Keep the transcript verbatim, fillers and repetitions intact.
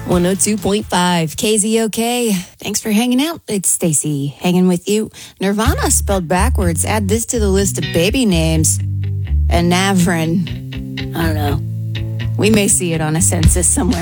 one oh two point five K Z O K. Thanks for hanging out. It's Stacy hanging with you. Nirvana spelled backwards. Add this to the list of baby names. And Navrin. I don't know. We may see it on a census somewhere.